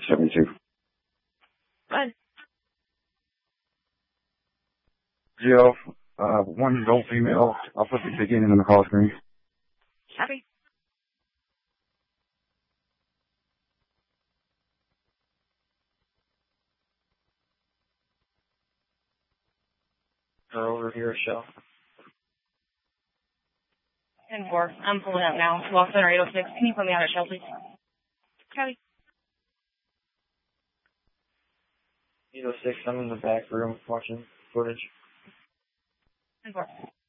72. Fine. Jill, 1-year-old female. I'll put the beginning in the call screen. Copy. Over here, Shell. 10-4. I'm pulling up now. Lost Center 806. Can you put me out at Shell, please? Copy. 806, I'm in the back room watching footage. 10-4.